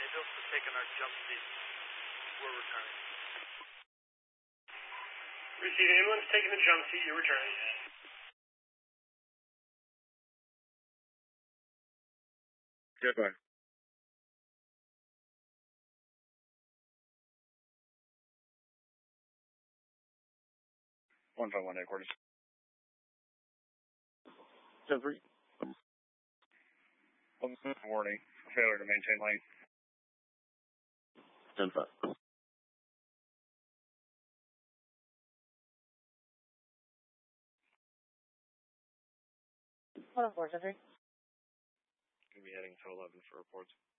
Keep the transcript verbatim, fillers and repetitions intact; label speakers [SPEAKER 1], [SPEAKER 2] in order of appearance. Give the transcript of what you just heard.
[SPEAKER 1] ambulance is taking our jump seat. We're returning.
[SPEAKER 2] Receive ambulance taking the jump seat. You're returning.
[SPEAKER 3] Goodbye. One five one headquarters. Ten three. Warning. Failure to maintain lane. Ten five.
[SPEAKER 4] One four, ten three.
[SPEAKER 3] Gonna be heading to eleven for reports.